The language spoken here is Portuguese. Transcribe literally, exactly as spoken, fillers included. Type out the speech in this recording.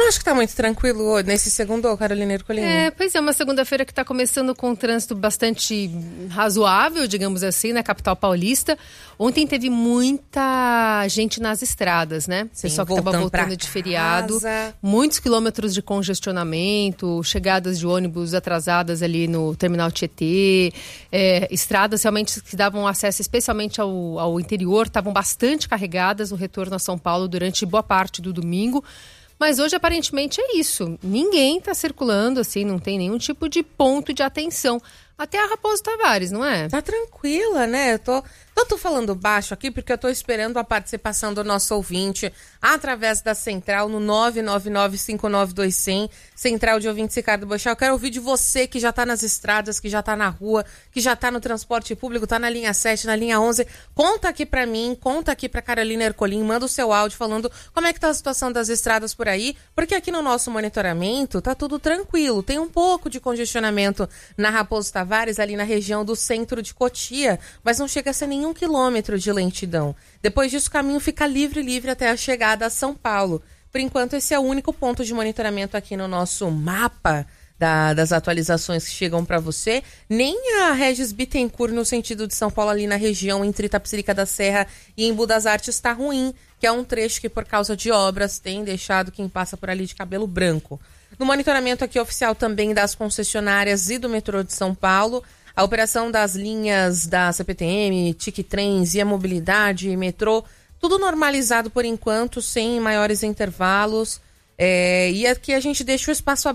não acha que tá muito tranquilo hoje, nesse segundo, Carolina Ercolim? É, pois é, uma segunda-feira que tá começando com um trânsito bastante razoável, digamos assim, na capital paulista. Ontem teve muita gente nas estradas, né? Sim, pessoal que tava voltando de feriado. Muitos quilômetros de congestionamento, chegadas de ônibus atrasadas ali no terminal Tietê. É, estradas realmente que davam acesso especialmente ao, ao interior, estavam bastante carregadas o retorno a São Paulo durante boa parte do domingo. Mas hoje, aparentemente, é isso. Ninguém está circulando, assim, não tem nenhum tipo de ponto de atenção. Até a Raposo Tavares, não é? Tá tranquila, né? Eu tô, eu tô falando baixo aqui porque eu tô esperando a participação do nosso ouvinte através da central no nove nove nove, cinco nove dois, zero zero, central de ouvintes Ricardo Boechat. Eu quero ouvir de você que já tá nas estradas, que já tá na rua, que já tá no transporte público, tá na linha sete, na linha onze. Conta aqui pra mim, conta aqui pra Carolina Ercolim, manda o seu áudio falando como é que tá a situação das estradas por aí, porque aqui no nosso monitoramento tá tudo tranquilo. Tem um pouco de congestionamento na Raposo Tavares, ali na região do centro de Cotia, mas não chega a ser nenhum quilômetro de lentidão. Depois disso, o caminho fica livre, livre até a chegada a São Paulo. Por enquanto, esse é o único ponto de monitoramento aqui no nosso mapa da, das atualizações que chegam para você. Nem a Regis Bittencourt, no sentido de São Paulo, ali na região entre Itapecerica da Serra e Embu das Artes, está ruim, que é um trecho que, por causa de obras, tem deixado quem passa por ali de cabelo branco. No monitoramento aqui oficial também das concessionárias e do metrô de São Paulo, a operação das linhas da C P T M, Tiquitrens e a mobilidade e metrô, tudo normalizado por enquanto, sem maiores intervalos. É, e aqui a gente deixa o espaço aberto